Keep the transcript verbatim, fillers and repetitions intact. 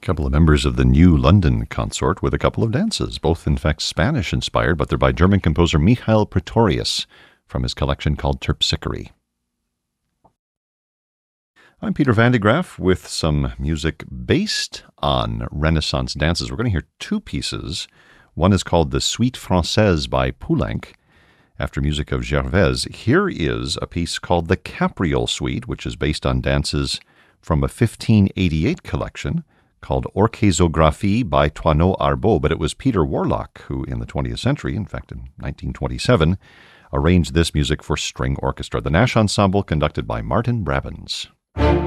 couple of members of the New London Consort with a couple of dances, both in fact Spanish-inspired, but they're by German composer Michael Pretorius from his collection called Terpsichore. I'm Peter Van de Graaff with some music based on Renaissance dances. We're going to hear two pieces. One is called the Suite Française by Poulenc, after music of Gervaise. Here is a piece called the Capriole Suite, which is based on dances from a fifteen eighty-eight collection called Orchésographie by Toineau Arbeau, but it was Peter Warlock who, in the twentieth century, in fact in nineteen twenty-seven, arranged this music for string orchestra. The Nash Ensemble, conducted by Martin Brabants.